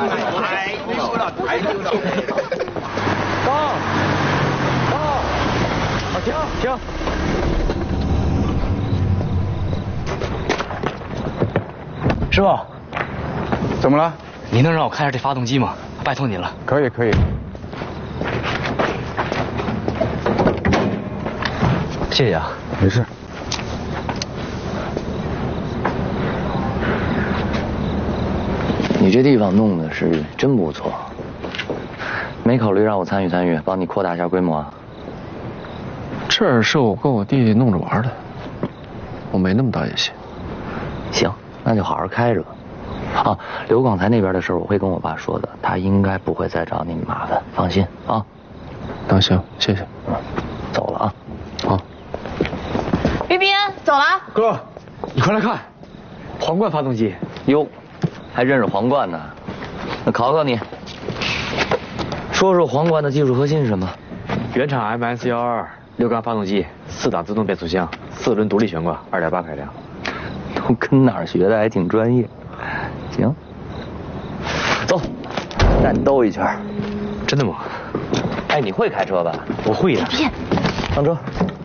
太溜了，太溜了！ 停！师傅， 怎么了？ 你能让我看一下这发动机吗？拜托您了。 可以。 谢谢啊。 没事。 你这地方弄的是真不错，没考虑让我参与，帮你扩大一下规模啊？ 这儿是我跟我弟弟弄着玩的，我没那么大野心。 行，那就好好开着吧。啊，刘广才那边的事儿我会跟我爸说的，他应该不会再找你麻烦，放心啊。 那行，谢谢。 走了啊。 好。 于斌，走了。 哥，你快来看，皇冠发动机。 哟，还认识皇冠呢？那考考你，说说皇冠的技术核心是什么？ 原厂 MS-126缸发动机，4档自动变速箱，4轮独立悬挂，2.8开量。 都跟哪儿学的？还挺专业。行，走，带你兜一圈。 真的吗？ 哎，你会开车吧？ 我会呀。 别， 上车。